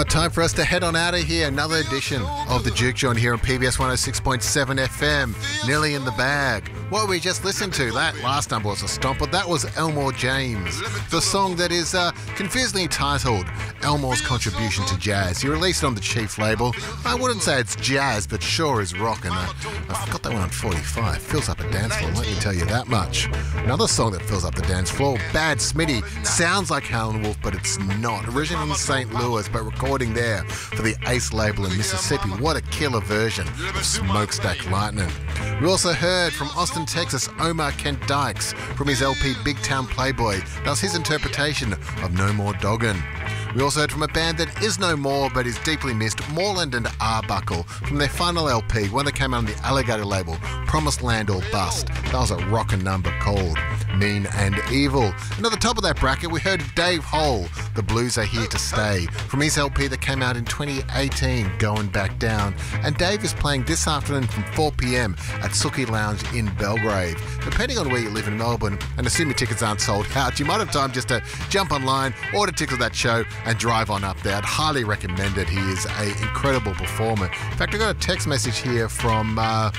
Time for us to head on out of here. Another edition of the Juke Joint here on PBS 106.7 FM. Nearly in the bag. What we just listened to, that last number was a stomper. That was Elmore James. The song that is confusingly titled Elmore's Contribution to Jazz. He released it on the Chief label. I wouldn't say it's jazz, but sure is rockin'. I've got that one on 45. Fills up a dance floor, let me tell you that much. Another song that fills up the dance floor, Bad Smitty. Sounds like Howlin' Wolf, but it's not. Originally in St. Louis, but recording there for the Ace label in Mississippi. What a killer version of Smokestack Lightning. We also heard from Austin, Texas, Omar Kent Dykes from his LP Big Town Playboy. That was his interpretation of No More Doggin'. We also heard from a band that is no more but is deeply missed, Moreland and Arbuckle, from their final LP, one that came out on the Alligator label, Promised Land or Bust. That was a rockin' number called Mean and Evil. And at the top of that bracket, we heard Dave Hole, The Blues Are Here to Stay, from his LP that came out in 2018, Going Back Down. And Dave is playing this afternoon from 4 p.m. at Suki Lounge in Belgrave. Depending on where you live in Melbourne, and assuming tickets aren't sold out, you might have time just to jump online, order tickets of that show, and drive on up there. I'd highly recommend it. He is an incredible performer. In fact, I got a text message here from a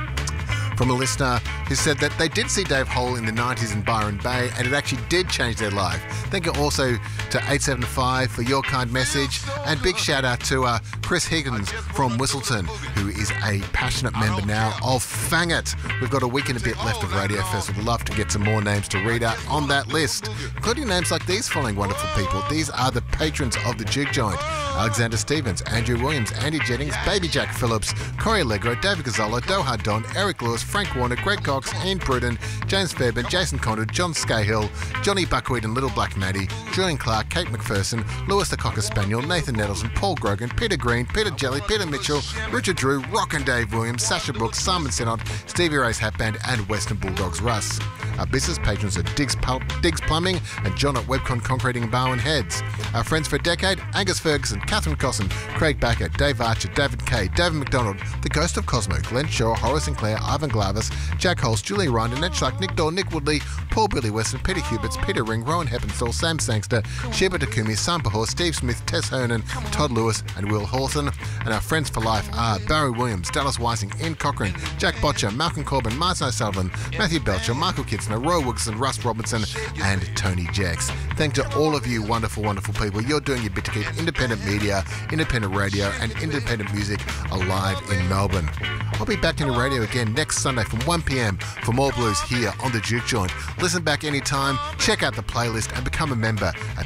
listener who said that they did see Dave Hole in the 90s in Byron Bay and it actually did change their life. Thank you also to 875 for your kind message, and big shout out to Chris Higgins from Whistleton, who is a passionate member now of Fang It. We've got a week and a bit left of Radio Fest. We'd love to get some more names to read out on that list, including names like these following wonderful people. These are the patrons of the Juke Joint: Alexander Stevens, Andrew Williams, Andy Jennings, Baby Jack Phillips, Corey Allegro, David Gazzola, Doha Don, Eric Lewis, Frank Warner, Greg Cox, Ian Pruden, James Fairbairn, Jason Condon, John Scahill, Johnny Buckwheat and Little Black Maddie, Julian Clark, Kate McPherson, Lewis the Cocker Spaniel, Nathan Nettleton, Paul Grogan, Peter Green, Peter Jelly, Peter Mitchell, Richard Drew, Rock and Dave Williams, Sasha Brooks, Simon Synod, Stevie Ray's Hat Band, and Western Bulldogs Russ. Our business patrons are Diggs Plumbing and John at Webcon Concreting and Barwon Heads. Our friends for a decade: Angus Ferguson, Catherine Cosson, Craig Backer, Dave Archer, David Kay, David McDonald, The Ghost of Cosmo, Glenn Shaw, Horace Sinclair, Ivan Glavis, Jack Holst, Julie Ryan, Ned Schluck, Nick Dorr, Nick Woodley, Paul Billy Weston, Peter Huberts, Peter Ring, Rowan Heppenstall, Sam Sangster, Sheba Takumi, Sam Pahor, Steve Smith, Tess Hernan, Todd Lewis, and Will Hawthorne. And our friends for life are Barry Williams, Dallas Weising, Ian Cochran, Jack Botcher, Malcolm Corbin, Martin O'Sullivan, Matthew Belcher, Michael Kitzner, Roy Wilson, Russ Robinson, and Tony Jacks. Thank to all of you wonderful, wonderful people. You're doing your bit to keep independent media, independent radio, and independent music alive in Melbourne. I'll be back in the radio again next Sunday from 1 p.m. for more blues here on the Juke Joint. Listen back anytime, check out the playlist, and become a member at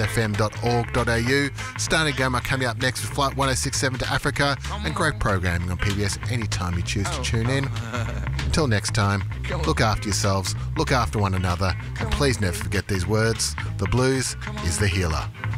pbsfm.org.au. Starting Goma coming up next with Flight 1067 to Africa, and great programming on PBS anytime you choose to tune in. Until next time, look after yourselves, look after one another, and please never forget these words: the blues is the healer.